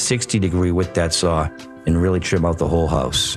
60 degree with that saw and really trim out the whole house.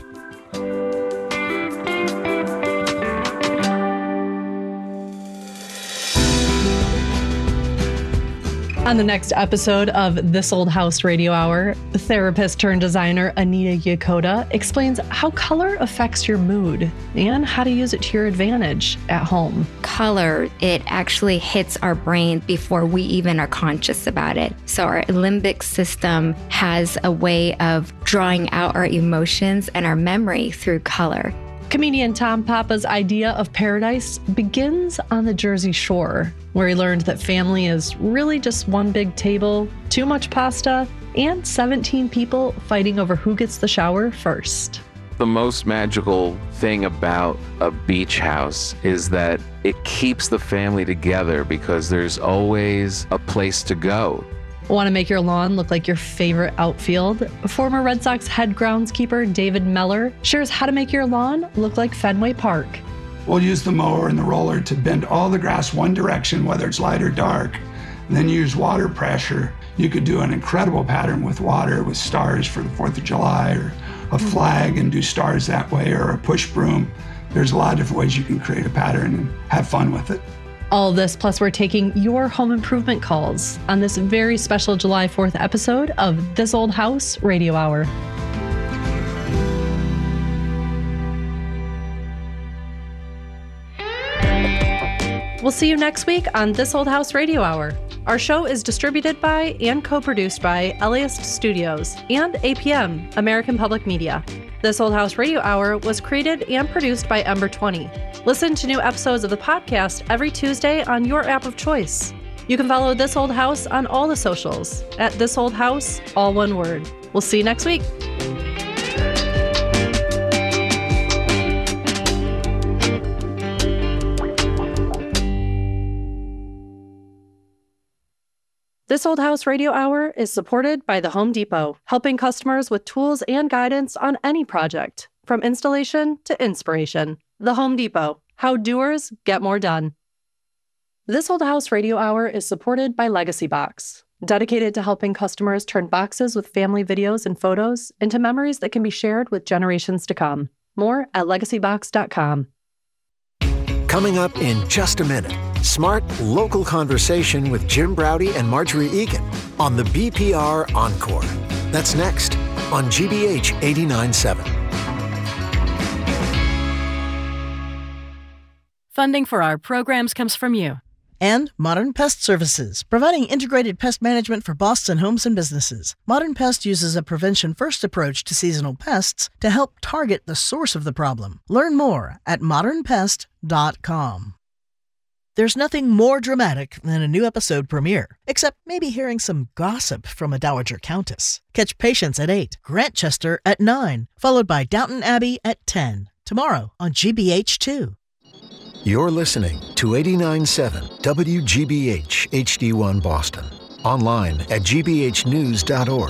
On the next episode of This Old House Radio Hour, therapist turned designer Anita Yakoda explains how color affects your mood and how to use it to your advantage at home. Color, it actually hits our brain before we even are conscious about it. So our limbic system has a way of drawing out our emotions and our memory through color. Comedian Tom Papa's idea of paradise begins on the Jersey Shore, where he learned that family is really just one big table, too much pasta, and 17 people fighting over who gets the shower first. The most magical thing about a beach house is that it keeps the family together because there's always a place to go. Want to make your lawn look like your favorite outfield? Former Red Sox head groundskeeper David Meller shares how to make your lawn look like Fenway Park. We'll use the mower and the roller to bend all the grass one direction, whether it's light or dark, and then use water pressure. You could do an incredible pattern with water, with stars for the 4th of July, or a flag and do stars that way, or a push broom. There's a lot of different ways you can create a pattern and have fun with it. All this, plus we're taking your home improvement calls on this very special July 4th episode of This Old House Radio Hour. We'll see you next week on This Old House Radio Hour. Our show is distributed by and co-produced by Eliast Studios and APM, American Public Media. This Old House Radio Hour was created and produced by Ember 20. Listen to new episodes of the podcast every Tuesday on your app of choice. You can follow This Old House on all the socials at This Old House, all one word. We'll see you next week. This Old House Radio Hour is supported by The Home Depot, helping customers with tools and guidance on any project, from installation to inspiration. The Home Depot, how doers get more done. This Old House Radio Hour is supported by Legacy Box, dedicated to helping customers turn boxes with family videos and photos into memories that can be shared with generations to come. More at legacybox.com. Coming up in just a minute, smart, local conversation with Jim Braude and Marjorie Egan on the BPR Encore. That's next on GBH 89.7. Funding for our programs comes from you. And Modern Pest Services, providing integrated pest management for Boston homes and businesses. Modern Pest uses a prevention-first approach to seasonal pests to help target the source of the problem. Learn more at modernpest.com. There's nothing more dramatic than a new episode premiere, except maybe hearing some gossip from a Dowager Countess. Catch Patience at 8, Grantchester at 9, followed by Downton Abbey at 10. Tomorrow on GBH2. You're listening to 89.7 WGBH HD1 Boston. Online at gbhnews.org.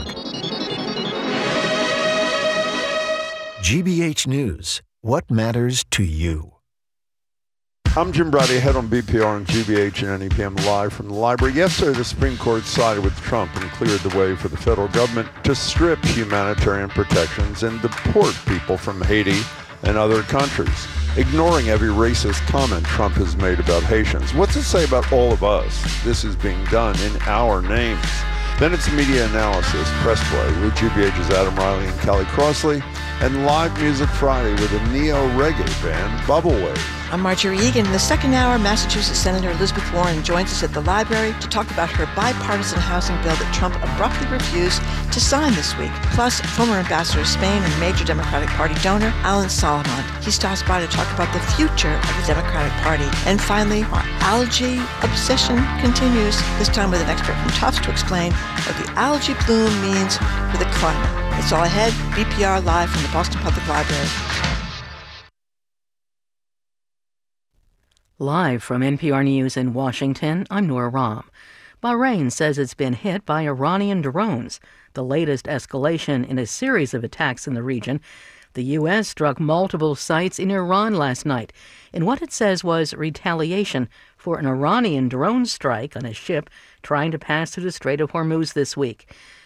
GBH News. What matters to you? I'm Jim Braude, head on BPR and GBH and NEPM live from the library. Yesterday, the Supreme Court sided with Trump and cleared the way for the federal government to strip humanitarian protections and deport people from Haiti and other countries, ignoring every racist comment Trump has made about Haitians. What's it say about all of us? This is being done in our names. Then it's Media Analysis, Press Play, with GBH's Adam Riley and Callie Crossley, and Live Music Friday with a neo-reggae band, Bubble Wave. I'm Marjorie Egan. In the second hour, Massachusetts Senator Elizabeth Warren joins us at the library to talk about her bipartisan housing bill that Trump abruptly refused to sign this week. Plus, former ambassador of Spain and major Democratic Party donor, Alan Solomon. He stops by to talk about the future of the Democratic Party. And finally, our algae obsession continues, this time with an expert from Tufts to explain what the algae bloom means for the climate. It's all ahead. BPR live from the Boston Public Library. Live from NPR News in Washington, I'm Nora Rahm. Bahrain says it's been hit by Iranian drones, the latest escalation in a series of attacks in the region. The U.S. struck multiple sites in Iran last night in what it says was retaliation for an Iranian drone strike on a ship trying to pass through the Strait of Hormuz this week.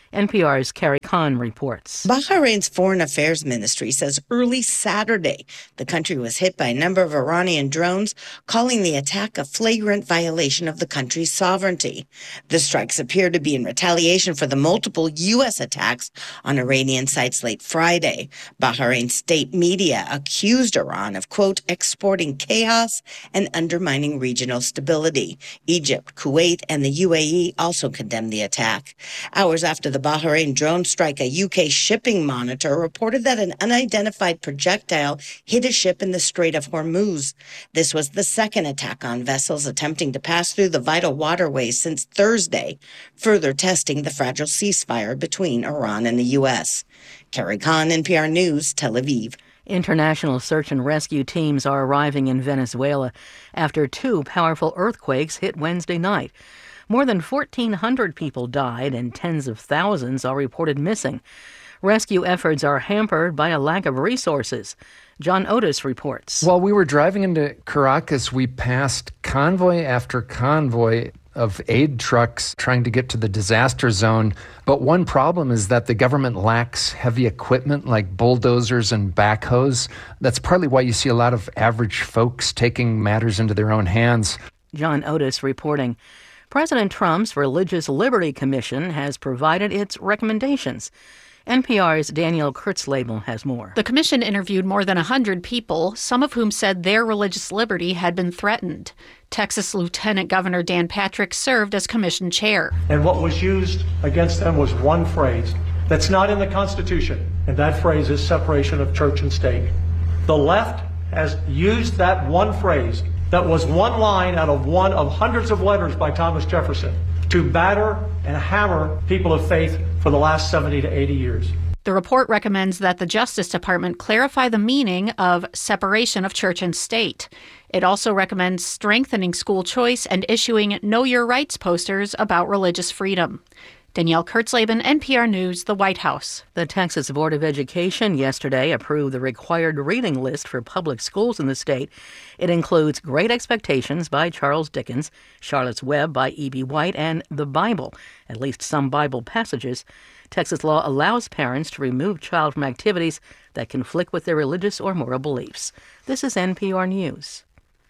NPR's Carrie Khan reports. Bahrain's Foreign Affairs Ministry says early Saturday, the country was hit by a number of Iranian drones, calling the attack a flagrant violation of the country's sovereignty. The strikes appear to be in retaliation for the multiple U.S. attacks on Iranian sites late Friday. Bahrain state media accused Iran of, quote, exporting chaos and undermining regional stability. Egypt, Kuwait, and the UAE also condemned the attack. Hours after the Bahrain drone strike, a UK shipping monitor reported that an unidentified projectile hit a ship in the Strait of Hormuz. This was the second attack on vessels attempting to pass through the vital waterways since Thursday, further testing the fragile ceasefire between Iran and the U.S. Carrie Khan, NPR News, Tel Aviv. International search and rescue teams are arriving in Venezuela after 2 powerful earthquakes hit Wednesday night. More than 1,400 people died and tens of thousands are reported missing. Rescue efforts are hampered by a lack of resources. John Otis reports. While we were driving into Caracas, we passed convoy after convoy of aid trucks trying to get to the disaster zone. But one problem is that the government lacks heavy equipment like bulldozers and backhoes. That's partly why you see a lot of average folks taking matters into their own hands. John Otis reporting. President Trump's Religious Liberty Commission has provided its recommendations. NPR's Danielle Kurtzleben has more. The commission interviewed more than 100 people, some of whom said their religious liberty had been threatened. Texas Lieutenant Governor Dan Patrick served as commission chair. And what was used against them was one phrase that's not in the Constitution, and that phrase is separation of church and state. The left has used that one phrase that was one line out of one of hundreds of letters by Thomas Jefferson to batter and hammer people of faith for the last 70 to 80 years. The report recommends that the Justice Department clarify the meaning of separation of church and state. It also recommends strengthening school choice and issuing Know Your Rights posters about religious freedom. Danielle Kurtzleben, NPR News, the White House. The Texas Board of Education yesterday approved the required reading list for public schools in the state. It includes Great Expectations by Charles Dickens, Charlotte's Web by E.B. White, and the Bible, at least some Bible passages. Texas law allows parents to remove child from activities that conflict with their religious or moral beliefs. This is NPR News.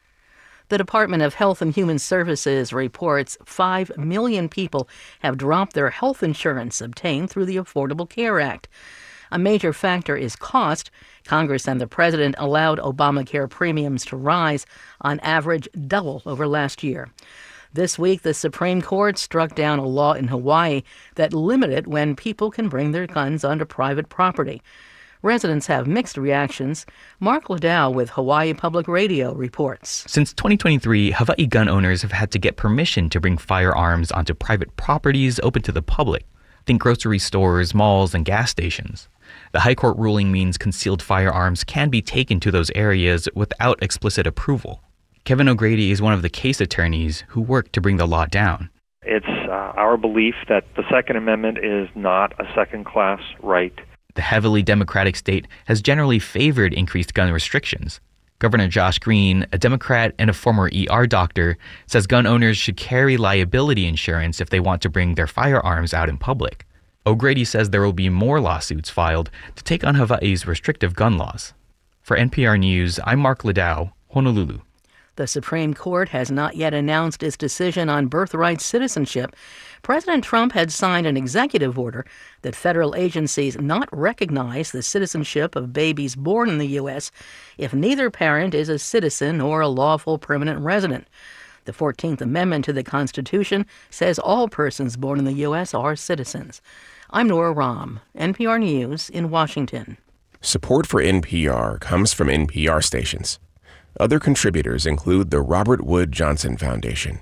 The Department of Health and Human Services reports 5 million people have dropped their health insurance obtained through the Affordable Care Act. A major factor is cost. Congress and the president allowed Obamacare premiums to rise, on average double over last year. This week, the Supreme Court struck down a law in Hawaii that limited when people can bring their guns onto private property. Residents have mixed reactions. Mark Ladow with Hawaii Public Radio reports. Since 2023, Hawaii gun owners have had to get permission to bring firearms onto private properties open to the public. Think grocery stores, malls, and gas stations. The High Court ruling means concealed firearms can be taken to those areas without explicit approval. Kevin O'Grady is one of the case attorneys who worked to bring the law down. It's our belief that the Second Amendment is not a second-class right. The heavily Democratic state has generally favored increased gun restrictions. Governor Josh Green, a Democrat and a former ER doctor, says gun owners should carry liability insurance if they want to bring their firearms out in public. O'Grady says there will be more lawsuits filed to take on Hawaii's restrictive gun laws. For NPR News, I'm Mark Ladow, Honolulu. The Supreme Court has not yet announced its decision on birthright citizenship. President Trump had signed an executive order that federal agencies not recognize the citizenship of babies born in the U.S. if neither parent is a citizen or a lawful permanent resident. The 14th Amendment to the Constitution says all persons born in the U.S. are citizens. I'm Nora Rahm, NPR News in Washington. Support for NPR comes from NPR stations. Other contributors include the Robert Wood Johnson Foundation.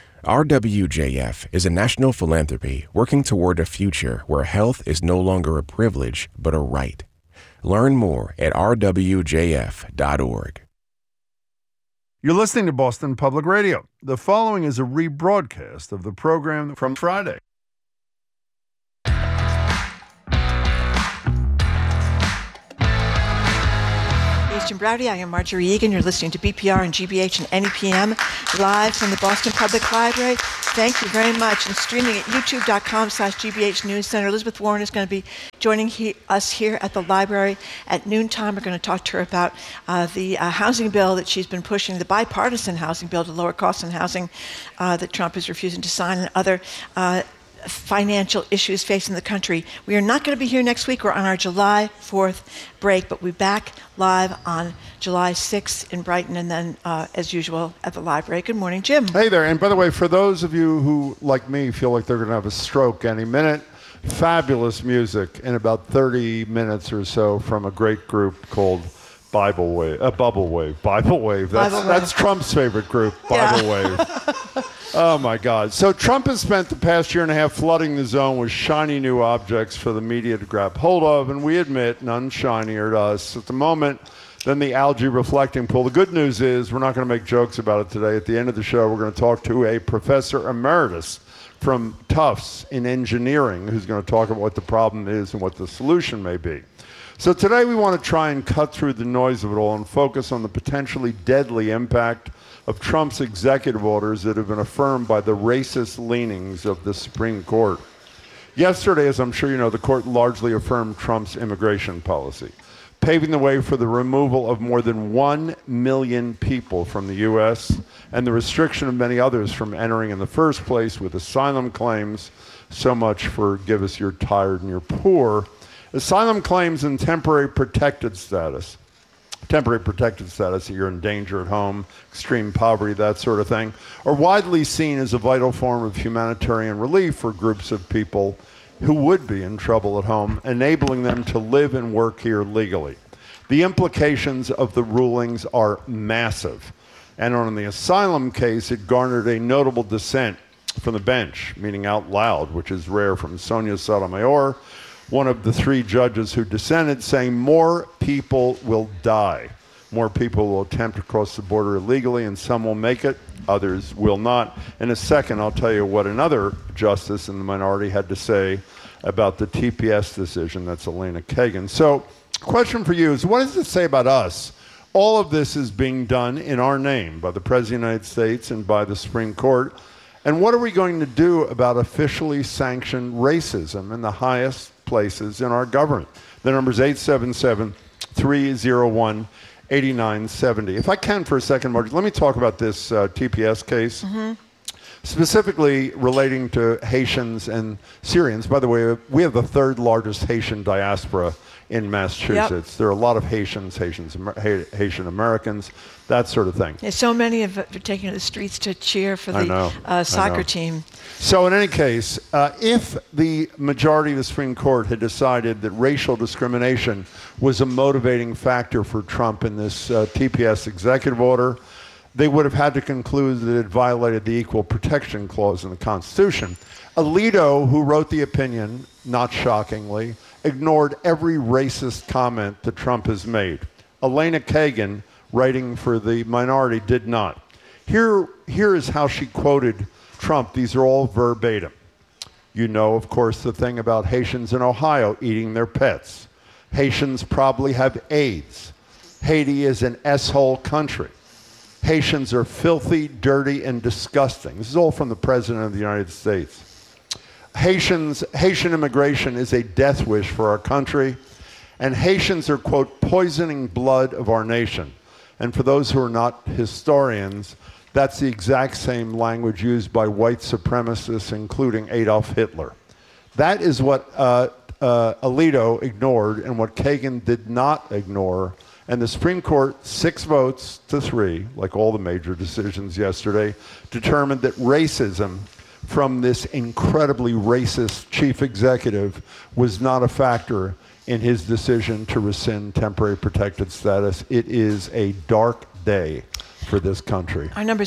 RWJF is a national philanthropy working toward a future where health is no longer a privilege, but a right. Learn more at rwjf.org. You're listening to Boston Public Radio. The following is a rebroadcast of the program from Friday. Jim Braude. I am Marjorie Egan. You're listening to BPR and GBH and NEPM live from the Boston Public Library. Thank you very much. And streaming at youtube.com/GBH News Center. Elizabeth Warren is going to be joining us here at the library at noontime. We're going to talk to her about the housing bill that she's been pushing, the bipartisan housing bill to lower costs in housing that Trump is refusing to sign, and other financial issues facing the country. We are not going to be here next week. We're on our July 4th break, but we'll be back live on July 6th in Brighton, and then, as usual, at the library. Good morning, Jim. Hey there. And by the way, for those of you who, like me, feel like they're going to have a stroke any minute, fabulous music in about 30 minutes or so from a great group called Bubble Wave. That's Trump's favorite group, Bible Wave. Oh, my God. So Trump has spent the past year and a half flooding the zone with shiny new objects for the media to grab hold of, and we admit none shinier to us at the moment than the algae reflecting pool. The good news is we're not going to make jokes about it today. At the end of the show, we're going to talk to a professor emeritus from Tufts in engineering who's going to talk about what the problem is and what the solution may be. So today we want to try and cut through the noise of it all and focus on the potentially deadly impact of Trump's executive orders that have been affirmed by the racist leanings of the Supreme Court. Yesterday, as I'm sure you know, the court largely affirmed Trump's immigration policy, paving the way for the removal of more than 1 million people from the U.S. and the restriction of many others from entering in the first place with asylum claims. So much for give us your tired and your poor. Asylum claims and temporary protected status. Temporary protected status, that you're in danger at home, extreme poverty, that sort of thing, are widely seen as a vital form of humanitarian relief for groups of people who would be in trouble at home, enabling them to live and work here legally. The implications of the rulings are massive. And on the asylum case, it garnered a notable dissent from the bench, meaning out loud, which is rare, from Sonia Sotomayor, one of the 3 judges who dissented, saying more people will die. More people will attempt to cross the border illegally, and some will make it, others will not. In a second, I'll tell you what another justice in the minority had to say about the TPS decision. That's Elena Kagan. So, question for you is, what does it say about us? All of this is being done in our name by the President of the United States and by the Supreme Court. And what are we going to do about officially sanctioned racism in the highest places in our government? The number is 877-301-8970. If I can for a second, Margie, let me talk about this TPS case, specifically relating to Haitians and Syrians. By the way, we have the 3rd largest Haitian diaspora in Massachusetts. Yep. There are a lot of Haitian Americans, that sort of thing. Yeah, so many have taken to the streets to cheer for the soccer team. So in any case, if the majority of the Supreme Court had decided that racial discrimination was a motivating factor for Trump in this TPS executive order, they would have had to conclude that it violated the Equal Protection Clause in the Constitution. Alito, who wrote the opinion, not shockingly, ignored every racist comment that Trump has made. Elena Kagan, writing for the minority, did not. Here is how she quoted Trump. These are all verbatim. You know, of course, the thing about Haitians in Ohio eating their pets. Haitians probably have AIDS. Haiti is an S-hole country. Haitians are filthy, dirty, and disgusting. This is all from the President of the United States. Haitian immigration is a death wish for our country, and Haitians are, quote, poisoning blood of our nation. And for those who are not historians, that's the exact same language used by white supremacists, including Adolf Hitler. That is what Alito ignored and what Kagan did not ignore. And the Supreme Court, 6 votes to 3, like all the major decisions yesterday, determined that racism from this incredibly racist chief executive was not a factor in his decision to rescind temporary protected status. It is a dark day for this country. Our number is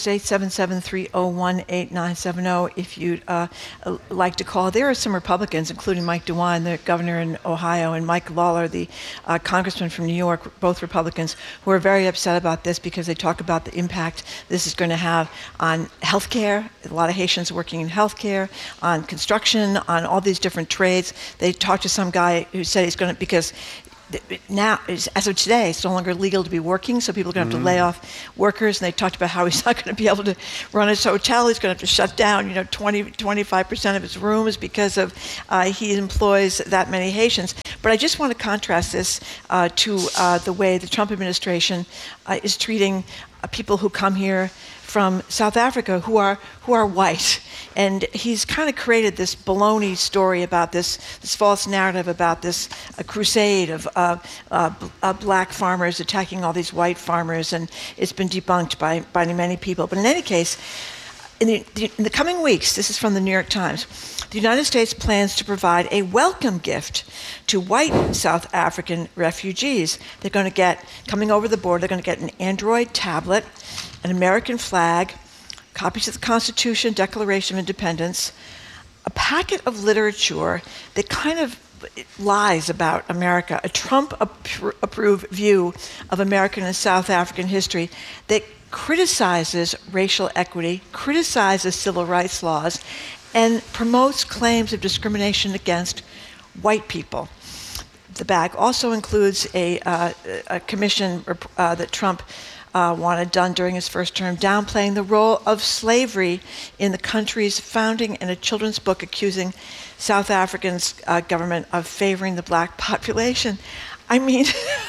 877-301-8970 if you'd like to call. There are some Republicans, including Mike DeWine, the governor in Ohio, and Mike Lawler, the congressman from New York, both Republicans, who are very upset about this because they talk about the impact this is going to have on healthcare. A lot of Haitians working in healthcare, on construction, on all these different trades. They talked to some guy who said he's going to, because now, as of today, it's no longer legal to be working, so people are going to have to lay off workers. And they talked about how he's not going to be able to run his hotel. He's going to have to shut down, 25% of his rooms because of he employs that many Haitians. But I just want to contrast this to the way the Trump administration is treating people who come here from South Africa who are white. And he's kind of created this baloney story about this false narrative about this crusade of black farmers attacking all these white farmers, and it's been debunked by many people. But in any case, in the coming weeks, this is from the New York Times, the United States plans to provide a welcome gift to white South African refugees. They're going to get, coming over the border, they're going to get an Android tablet, an American flag, copies of the Constitution, Declaration of Independence, a packet of literature that kind of lies about America, a Trump-approved view of American and South African history that criticizes racial equity, criticizes civil rights laws, and promotes claims of discrimination against white people. The bag also includes a commission that Trump wanted done during his first term, downplaying the role of slavery in the country's founding, and a children's book accusing South Africa's government of favoring the black population. I mean,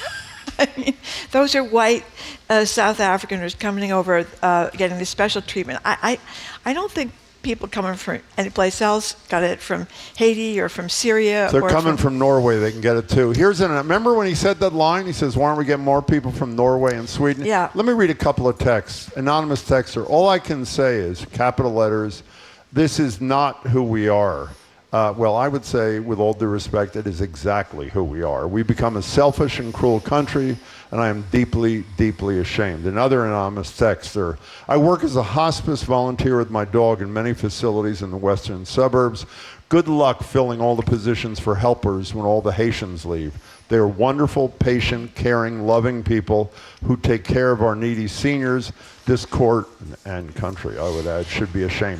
those are white South Africans coming over, getting this special treatment. I don't think people coming from anyplace else got it from Haiti or from Syria. They're coming from Norway. They can get it too. Remember when he said that line? He says, why don't we get more people from Norway and Sweden? Yeah. Let me read a couple of texts. Anonymous texter. All I can say is, capital letters, this is not who we are. Well, I would say, with all due respect, it is exactly who we are. We become a selfish and cruel country, and I am deeply, deeply ashamed. Another anonymous texter. I work as a hospice volunteer with my dog in many facilities in the western suburbs. Good luck filling all the positions for helpers when all the Haitians leave. They are wonderful, patient, caring, loving people who take care of our needy seniors. This court and country, I would add, should be ashamed.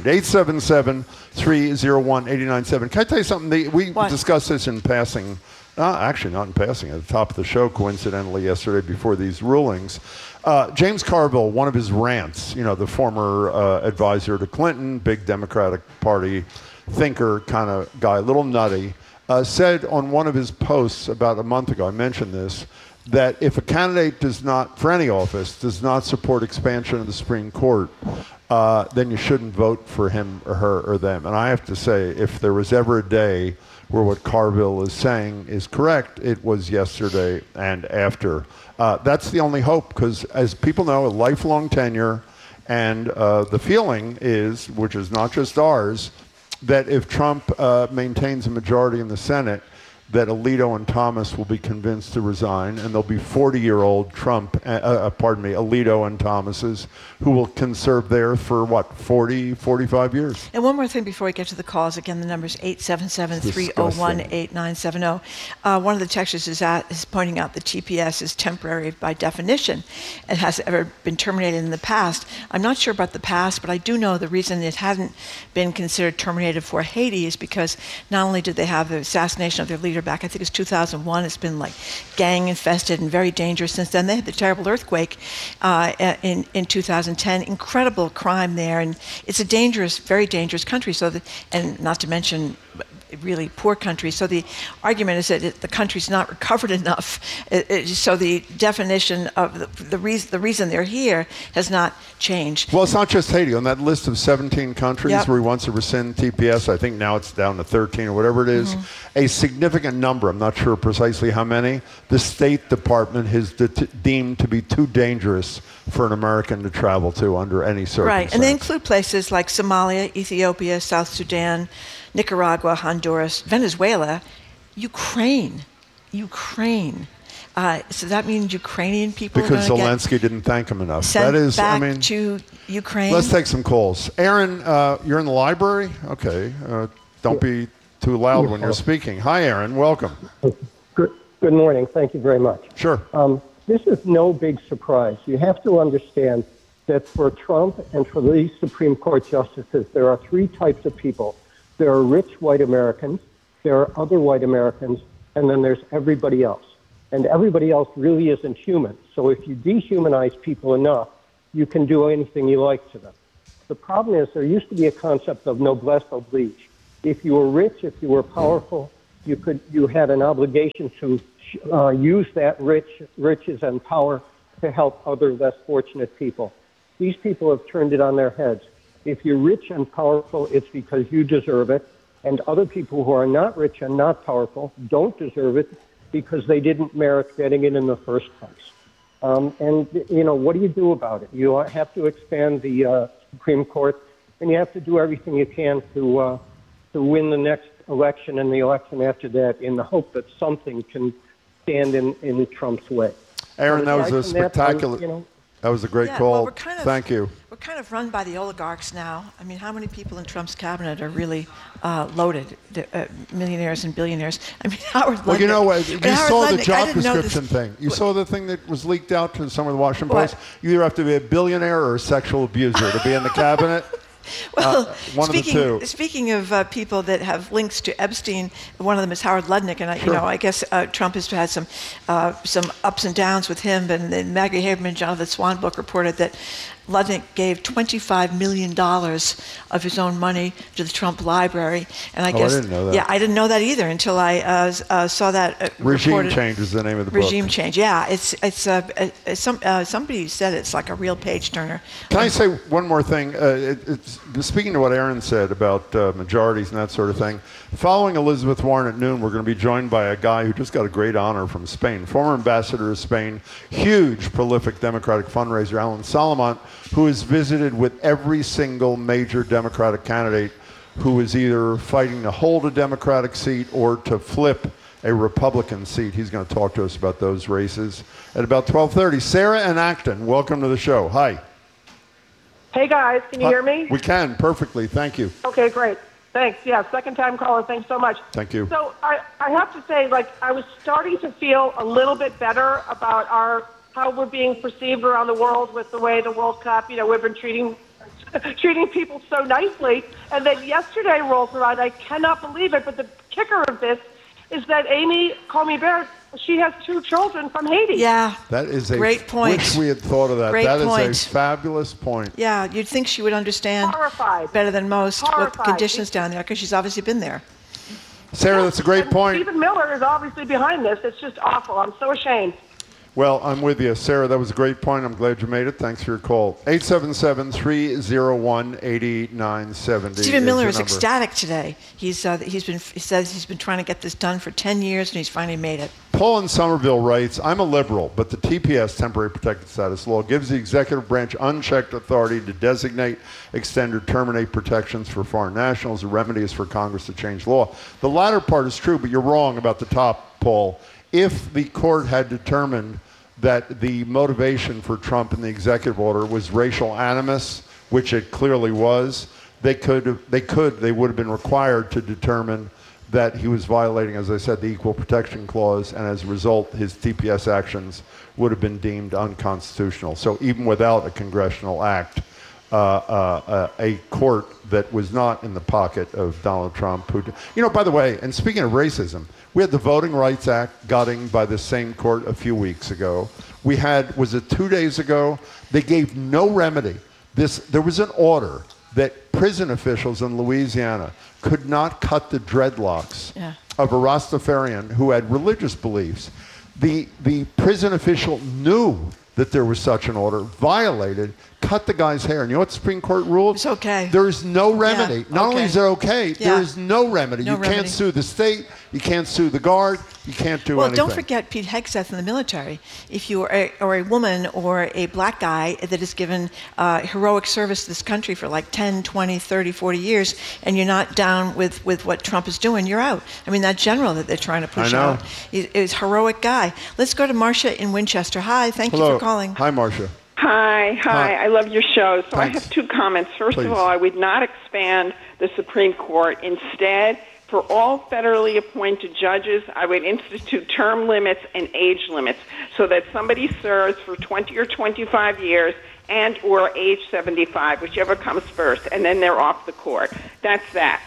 877-301-897. Can I tell you something? We discussed this in passing. Actually, not in passing. At the top of the show, coincidentally, yesterday before these rulings. James Carville, one of his rants, the former advisor to Clinton, big Democratic Party thinker kind of guy, a little nutty, said on one of his posts about a month ago, I mentioned this, that if a candidate does not, for any office, does not support expansion of the Supreme Court, then you shouldn't vote for him or her or them. And I have to say, if there was ever a day where what Carville is saying is correct, it was yesterday and after. That's the only hope, because as people know, a lifelong tenure, and the feeling is, which is not just ours, that if Trump maintains a majority in the Senate, that Alito and Thomas will be convinced to resign, and there'll be 40-year-old Alito and Thomases who will serve there for, 45 years? And one more thing before we get to the calls. Again, the number is 877-301-8970. One of the texters is pointing out that TPS is temporary by definition and has ever been terminated in the past. I'm not sure about the past, but I do know the reason it hadn't been considered terminated for Haiti is because not only did they have the assassination of their leader back, I think it's 2001. It's been gang infested and very dangerous since then. They had the terrible earthquake in 2010. Incredible crime there, and it's a dangerous, very dangerous country. And not to mention, really poor country. So the argument is that the country's not recovered enough. So the definition of the reason they're here has not changed. Well, it's not just Haiti. On that list of 17 countries where he wants to rescind TPS, I think now it's down to 13 or whatever it is, a significant number, I'm not sure precisely how many, the State Department has deemed to be too dangerous for an American to travel to under any circumstance. Right, and they include places like Somalia, Ethiopia, South Sudan, Nicaragua, Honduras, Venezuela, Ukraine. So that means Ukrainian people because are going Zelensky didn't thank him enough. Sent back to Ukraine. Let's take some calls. Aaron, you're in the library? Okay. Don't be too loud when you're speaking. Hi, Aaron. Welcome. Good morning. Thank you very much. Sure. This is no big surprise. You have to understand that for Trump and for these Supreme Court justices, there are three types of people. There are rich white Americans, there are other white Americans, and then there's everybody else. and everybody else really isn't human. So if you dehumanize people enough, you can do anything you like to them. The problem is there used to be a concept of noblesse oblige. If you were rich, if you were powerful, you had an obligation to use that riches and power to help other less fortunate people. These people have turned it on their heads. If you're rich and powerful, it's because you deserve it, and other people who are not rich and not powerful don't deserve it because they didn't merit getting it in the first place. And, what do you do about it? You have to expand the Supreme Court, and you have to do everything you can to win the next election and the election after that in the hope that something can stand in Trump's way. Aaron, that was a spectacular... That was a great call. Well, Thank you. We're kind of run by the oligarchs now. I mean, how many people in Trump's cabinet are really loaded, millionaires and billionaires? I mean, Howard Lutnick. Well, you know what? You saw the job description thing. You saw the thing that was leaked out to some of the Washington Post? You either have to be a billionaire or a sexual abuser to be in the cabinet. Well, one of the two. Speaking of people that have links to Epstein, one of them is Howard Lutnick, and I guess Trump has had some ups and downs with him. And then Maggie Haberman, Jonathan Swan book reported that Lutnick gave $25 million of his own money to the Trump Library, and I guess I didn't know that. Yeah, I didn't know that either until I saw that. Regime Change is the name of the book. Regime Change, yeah. It's somebody said it's like a real page turner. Can I say one more thing? Speaking to what Aaron said about majorities and that sort of thing, following Elizabeth Warren at noon, we're going to be joined by a guy who just got a great honor from Spain, former ambassador of Spain, huge, prolific Democratic fundraiser, Alan Salamont, who has visited with every single major Democratic candidate who is either fighting to hold a Democratic seat or to flip a Republican seat. He's going to talk to us about those races at about 12:30. Sarah and Acton, welcome to the show. Hi. Hey, guys. Can you hear me? We can, perfectly. Thank you. Okay, great. Thanks. Yeah, second-time caller. Thanks so much. Thank you. So I have to say, I was starting to feel a little bit better about how we're being perceived around the world with the way the World Cup, we've been treating people so nicely. And then yesterday rolls around. I cannot believe it. But the kicker of this is that Amy Coney Barrett, she has 2 children from Haiti. Yeah. That is a great point. Wish we had thought of that. Great point. Is a fabulous point. Yeah, you'd think she would understand better than most what the conditions down there, because she's obviously been there. Sarah, that's a great point. Stephen Miller is obviously behind this. It's just awful. I'm so ashamed. Well, I'm with you. Sarah, that was a great point. I'm glad you made it. Thanks for your call. 877-301-8970. Stephen Miller is ecstatic today. He says he's been trying to get this done for 10 years, and he's finally made it. Paul in Somerville writes, I'm a liberal, but the TPS, Temporary Protected Status Law, gives the executive branch unchecked authority to designate, extend, or terminate protections for foreign nationals. The remedy is for Congress to change law. The latter part is true, but you're wrong about the top, Paul. If the court had determined that the motivation for Trump in the executive order was racial animus, which it clearly was, they would have been required to determine that he was violating, as I said, the Equal Protection Clause, and as a result, his TPS actions would have been deemed unconstitutional. So even without a congressional act, a court that was not in the pocket of Donald Trump, who, by the way, and speaking of racism, we had the Voting Rights Act gutting by the same court a few weeks ago. We had, was it 2 days ago? They gave no remedy. There was an order that prison officials in Louisiana could not cut the dreadlocks of a Rastafarian who had religious beliefs. The prison official knew that there was such an order, violated, cut the guy's hair. And you know what the Supreme Court ruled? It's okay. There is no remedy. Yeah, Not only is it okay, there is no remedy. No you remedy. Can't sue the state. You can't sue the guard. You can't do anything. Well, don't forget Pete Hegseth in the military. If you are a woman or a black guy that has given heroic service to this country for like 10, 20, 30, 40 years, and you're not down with what Trump is doing, you're out. I mean, that general that they're trying to push out is a heroic guy. Let's go to Marcia in Winchester. Hi, thank you for calling. Hi, Marcia. Hi. I love your show. So I have 2 comments. First of all, I would not expand the Supreme Court. Instead, for all federally appointed judges, I would institute term limits and age limits so that somebody serves for 20 or 25 years and or age 75, whichever comes first, and then they're off the court. That's that.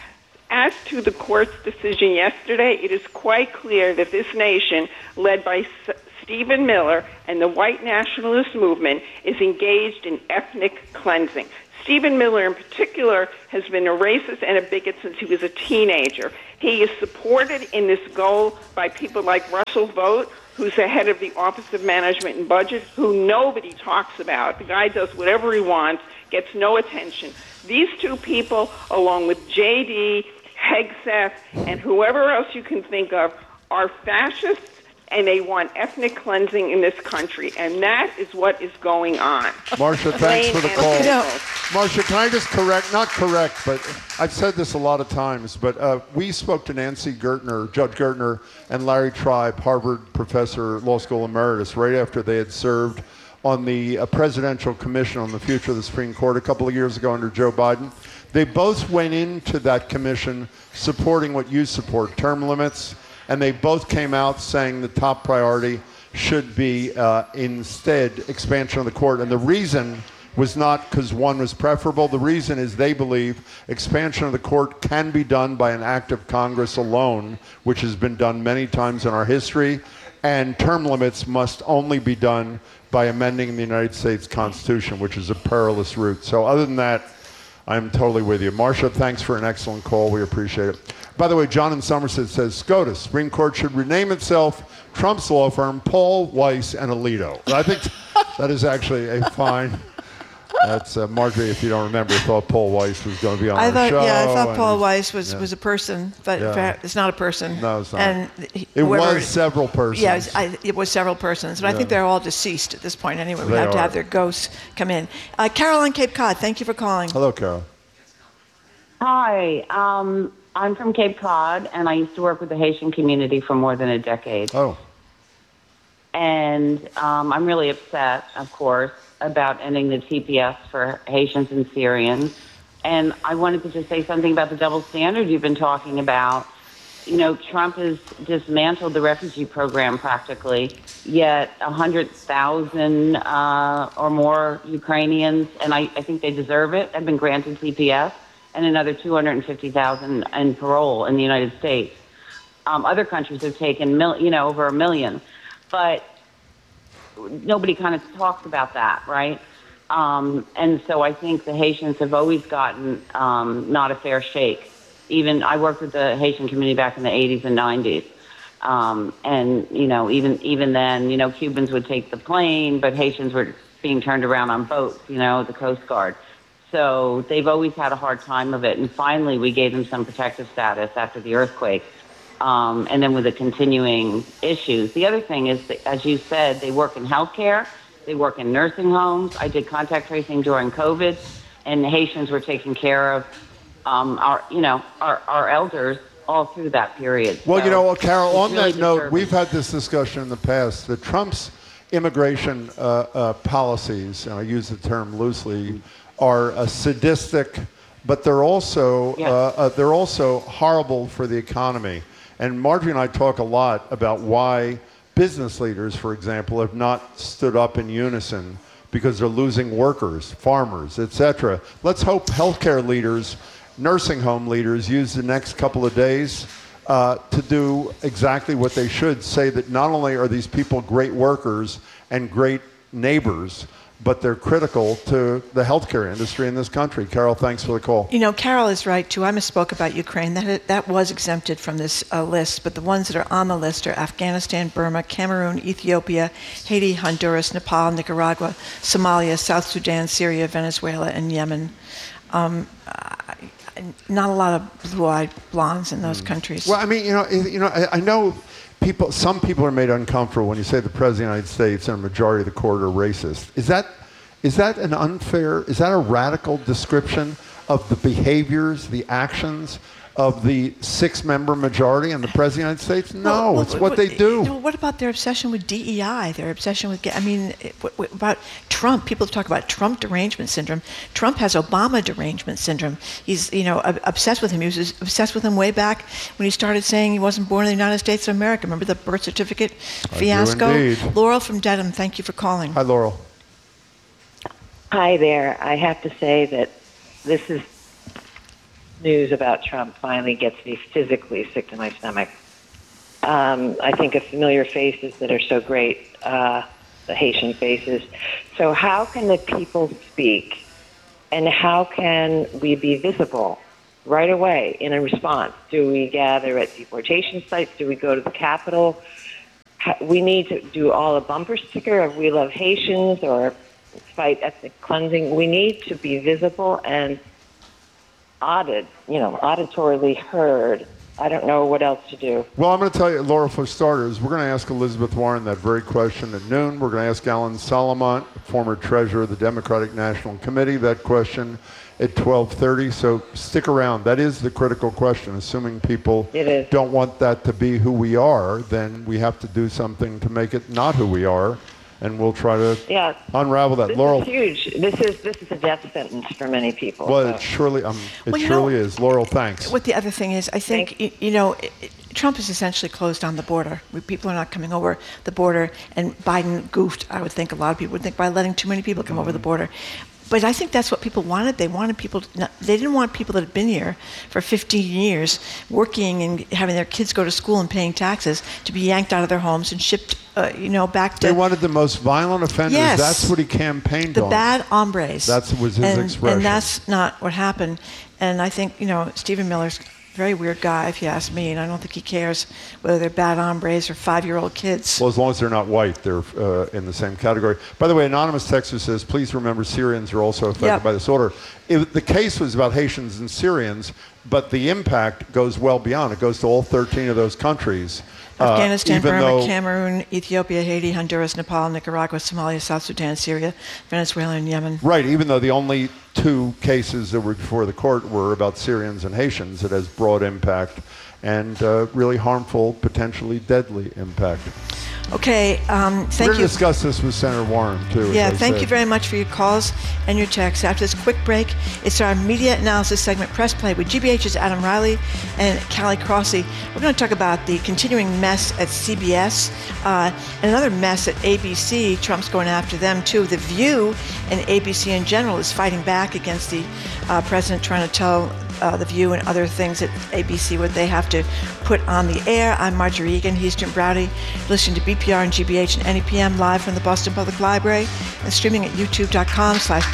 As to the court's decision yesterday, it is quite clear that this nation, led by Stephen Miller and the white nationalist movement, is engaged in ethnic cleansing. Stephen Miller, in particular, has been a racist and a bigot since he was a teenager. He is supported in this goal by people like Russell Vought, who's the head of the Office of Management and Budget, who nobody talks about. The guy does whatever he wants, gets no attention. These two people, along with J.D., Hegseth, and whoever else you can think of, are fascists, and they want ethnic cleansing in this country, and that is what is going on. Marcia, thanks for the call. Marcia, can I just not correct, but I've said this a lot of times, but we spoke to Nancy Gertner, Judge Gertner, and Larry Tribe, Harvard professor, law school emeritus, right after they had served on the Presidential Commission on the Future of the Supreme Court a couple of years ago under Joe Biden. They both went into that commission supporting what you support, term limits, and they both came out saying the top priority should be instead expansion of the court. And the reason was not because one was preferable. The reason is they believe expansion of the court can be done by an act of Congress alone, which has been done many times in our history, and term limits must only be done by amending the United States Constitution, which is a perilous route. So other than that, I'm totally with you. Marcia, thanks for an excellent call. We appreciate it. By the way, John in Somerset says, SCOTUS, Supreme Court should rename itself Trump's law firm, Paul, Weiss, and Alito. I think that is actually a fine... That's Marjorie, if you don't remember, thought Paul Weiss was going to be on our show. Yeah, I thought Paul Weiss was a person, but in fact, it's not a person. No, it's not. And it was several persons. Yeah, it was several persons, but I think they're all deceased at this point anyway. We have to have their ghosts come in. Carol on Cape Cod, thank you for calling. Hello, Carol. Hi, I'm from Cape Cod, and I used to work with the Haitian community for more than a decade. Oh. And I'm really upset, of course, about ending the TPS for Haitians and Syrians. And I wanted to just say something about the double standard you've been talking about. You know, Trump has dismantled the refugee program practically, yet 100,000 or more Ukrainians, and I think they deserve it, have been granted TPS, and another 250,000 in parole in the United States. Other countries have taken over 1 million. But nobody kind of talks about that, right? And so I think the Haitians have always gotten not a fair shake. Even I worked with the Haitian community back in the 80s and 90s. And, even then, Cubans would take the plane, but Haitians were being turned around on boats, the Coast Guard. So they've always had a hard time of it. And finally, we gave them some protective status after the earthquake. And then with the continuing issues. The other thing is, that, as you said, they work in healthcare, they work in nursing homes. I did contact tracing during COVID, and the Haitians were taking care of our elders all through that period. Well, so Carol, on really that note, disturbing. we've had this discussion in the past that Trump's immigration policies, and I use the term loosely, are sadistic, but they're also horrible for the economy. And Marjorie and I talk a lot about why business leaders, for example, have not stood up in unison because they're losing workers, farmers, etc. Let's hope healthcare leaders, nursing home leaders use the next couple of days to do exactly what they should, say that not only are these people great workers and great neighbors, but they're critical to the healthcare industry in this country. Carol, thanks for the call. Carol is right, too. I misspoke about Ukraine. That was exempted from this list, but the ones that are on the list are Afghanistan, Burma, Cameroon, Ethiopia, Haiti, Honduras, Nepal, Nicaragua, Somalia, South Sudan, Syria, Venezuela, and Yemen. Not a lot of blue-eyed blondes in those countries. Well, I mean, I know some people are made uncomfortable when you say the President of the United States and a majority of the court are racist. Is that an unfair, is that a radical description of the behaviors, the actions of the 6-member majority and the President of the United States? No, it's what they do. What about their obsession with DEI, their obsession with, about Trump? People talk about Trump derangement syndrome. Trump has Obama derangement syndrome. He's, obsessed with him. He was obsessed with him way back when he started saying he wasn't born in the United States of America. Remember the birth certificate fiasco? I do indeed. Laurel from Dedham, thank you for calling. Hi, Laurel. Hi there. I have to say that this is news about Trump finally gets me physically sick to my stomach. I think of familiar faces that are so great, the Haitian faces. So how can the people speak, and how can we be visible right away in a response? Do we gather at deportation sites? Do we go to the Capitol? We need to do all a bumper sticker of "We love Haitians" or fight ethnic cleansing. We need to be visible and auditorily heard. I don't know what else to do. Well, I'm going to tell you, Laura, for starters, we're going to ask Elizabeth Warren that very question at noon. We're going to ask Alan Salamont, former treasurer of the Democratic National Committee, that question at 12:30. So stick around. That is the critical question. Assuming people don't want that to be who we are, then we have to do something to make it not who we are. And we'll try to unravel that. Laurel, is huge. This is a death sentence for many people. Well, it surely is. Laurel, thanks. What the other thing is, I think Trump has essentially closed down the border. People are not coming over the border, and Biden goofed. I would think a lot of people would think by letting too many people come over the border. But I think that's what people wanted. They wanted people. They didn't want people that had been here for 15 years, working and having their kids go to school and paying taxes, to be yanked out of their homes and shipped, back to. They wanted the most violent offenders. Yes. That's what he campaigned on. The bad hombres. That was his expression. And that's not what happened. And I think Stephen Miller's a very weird guy, if you ask me, and I don't think he cares whether they're bad hombres or 5-year-old kids. Well, as long as they're not white, they're in the same category. By the way, Anonymous Texter says, please remember Syrians are also affected by this order. The case was about Haitians and Syrians, but the impact goes well beyond. It goes to all 13 of those countries. Afghanistan, Burma, Cameroon, Ethiopia, Haiti, Honduras, Nepal, Nicaragua, Somalia, South Sudan, Syria, Venezuela, and Yemen. Right, even though the only 2 cases that were before the court were about Syrians and Haitians, it has broad impact and really harmful, potentially deadly impact. Okay, thank you. We're going to discuss this with Senator Warren, too. Yeah, thank you very much for your calls and your texts. After this quick break, it's our media analysis segment, Press Play, with GBH's Adam Riley and Callie Crossy. We're going to talk about the continuing mess at CBS and another mess at ABC. Trump's going after them, too. The View and ABC in general is fighting back against the president, trying to tell The View and other things at ABC what they have to put on the air. I'm Marjorie Egan. He's Jim Browdy. Listening to BPR and GBH and NEPM live from the Boston Public Library and streaming at youtube.com/